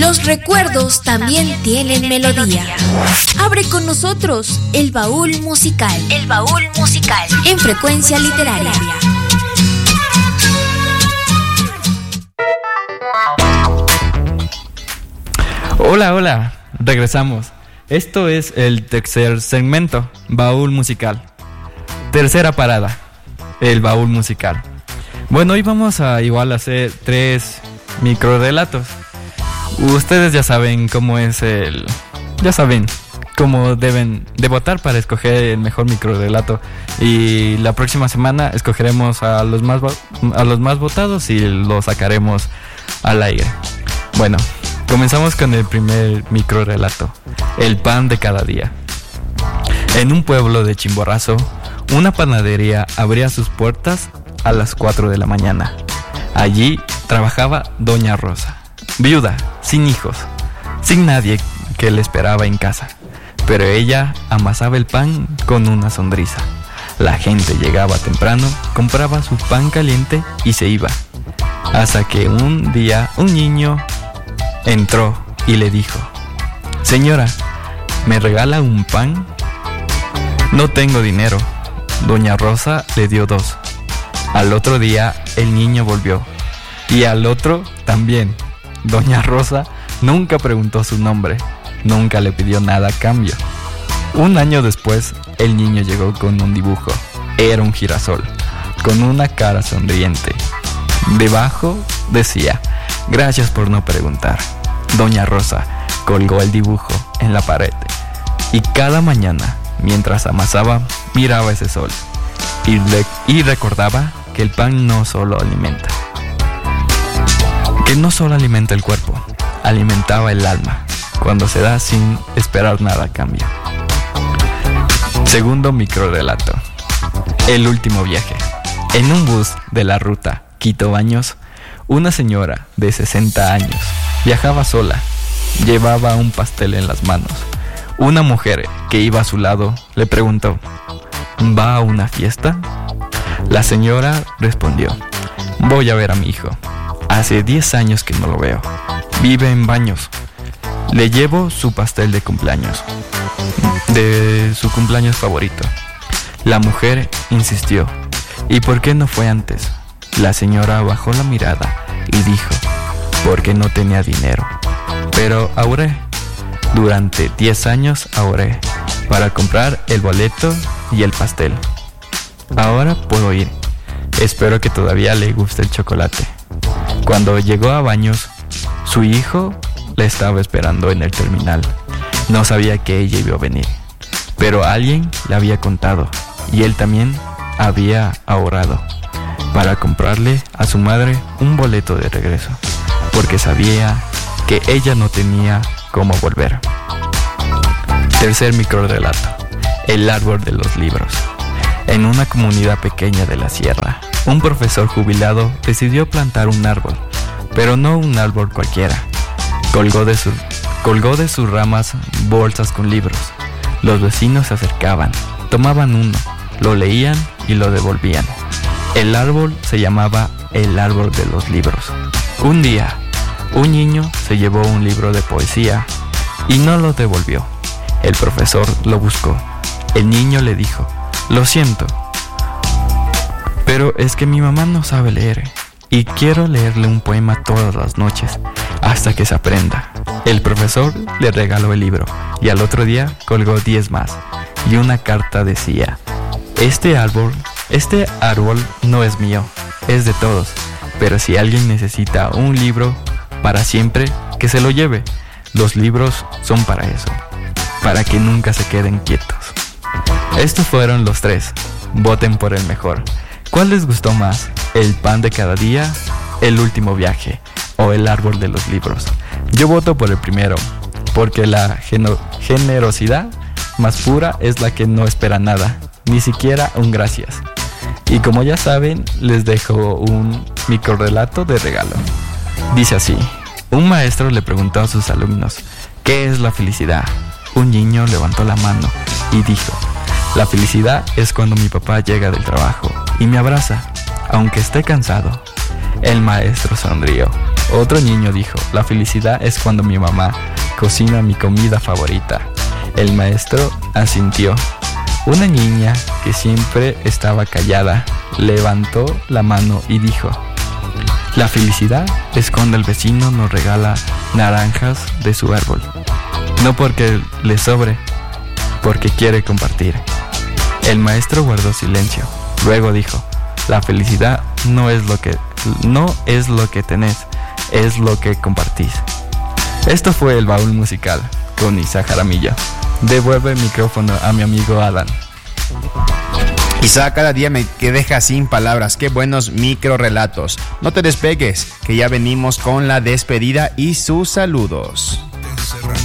Los recuerdos también tienen melodía. Abre con nosotros el baúl musical. El baúl musical en Frecuencia Literaria. Hola, regresamos. Esto es el tercer segmento, baúl musical. Tercera parada, el baúl musical. Bueno, hoy vamos a hacer 3 microrelatos. Ustedes ya saben cómo es ya saben cómo deben de votar para escoger el mejor microrelato. Y la próxima semana escogeremos a los más votados y los sacaremos al aire. Bueno, comenzamos con el primer microrelato, el pan de cada día. En un pueblo de Chimborazo, una panadería abría sus puertas a las 4 de la mañana. Allí trabajaba Doña Rosa, viuda, sin hijos, sin nadie que le esperaba en casa. Pero ella amasaba el pan con una sonrisa. La gente llegaba temprano, compraba su pan caliente y se iba. Hasta que un día un niño entró y le dijo: «Señora, ¿me regala un pan?». «No tengo dinero». Doña Rosa le dio 2. Al otro día el niño volvió, y al otro también. Doña Rosa nunca preguntó su nombre, nunca le pidió nada a cambio. Un año después, el niño llegó con un dibujo. Era un girasol, con una cara sonriente. Debajo decía: «Gracias por no preguntar». Doña Rosa colgó el dibujo en la pared y cada mañana, mientras amasaba, miraba ese sol y recordaba que el pan no solo alimenta el cuerpo, alimentaba el alma cuando se da sin esperar nada a cambio. Segundo microrelato, el último viaje. En un bus de la ruta Quito-Baños, una señora de 60 años viajaba sola. Llevaba un pastel en las manos. Una mujer que iba a su lado le preguntó: «¿Va a una fiesta?». La señora respondió: «Voy a ver a mi hijo. Hace 10 años que no lo veo. Vive en Baños. Le llevo su pastel de cumpleaños, de su cumpleaños favorito». La mujer insistió: «¿Y por qué no fue antes?». La señora bajó la mirada y dijo: «Porque no tenía dinero. Pero ahorré. Durante 10 años ahorré para comprar el boleto y el pastel. Ahora puedo ir. Espero que todavía le guste el chocolate». Cuando llegó a Baños, su hijo le estaba esperando en el terminal. No sabía que ella iba a venir, pero alguien le había contado y él también había ahorrado para comprarle a su madre un boleto de regreso, porque sabía que ella no tenía cómo volver. Tercer microrelato, el árbol de los libros. En una comunidad pequeña de la sierra, un profesor jubilado decidió plantar un árbol, pero no un árbol cualquiera. Colgó de sus ramas bolsas con libros. Los vecinos se acercaban, tomaban uno, lo leían y lo devolvían. El árbol se llamaba el árbol de los libros. Un día, un niño se llevó un libro de poesía y no lo devolvió. El profesor lo buscó. El niño le dijo: «Lo siento, pero es que mi mamá no sabe leer y quiero leerle un poema todas las noches hasta que se aprenda». El profesor le regaló el libro y al otro día colgó 10 más y una carta decía: Este árbol no es mío, es de todos, pero si alguien necesita un libro para siempre, que se lo lleve. Los libros son para eso, para que nunca se queden quietos». Estos fueron los 3. Voten por el mejor. ¿Cuál les gustó más? ¿El pan de cada día, el último viaje o el árbol de los libros? Yo voto por el primero, porque la generosidad más pura es la que no espera nada, ni siquiera un gracias. Y como ya saben, les dejo un microrelato de regalo. Dice así: un maestro le preguntó a sus alumnos: ¿qué es la felicidad? Un niño levantó la mano y dijo: la felicidad es cuando mi papá llega del trabajo y me abraza, aunque esté cansado. El maestro sonrió Otro niño dijo: la felicidad es cuando mi mamá cocina mi comida favorita. El maestro asintió. Una niña que siempre estaba callada levantó la mano y dijo: la felicidad es cuando el vecino nos regala naranjas de su árbol. No porque le sobre, porque quiere compartir. El maestro guardó silencio. Luego dijo: la felicidad no es lo que tenés, es lo que compartís. Esto fue el baúl musical con Isaac Jaramillo. Devuelve el micrófono a mi amigo Alan. Isaac cada día me deja sin palabras. Qué buenos microrelatos. No te despegues, que ya venimos con la despedida y sus saludos.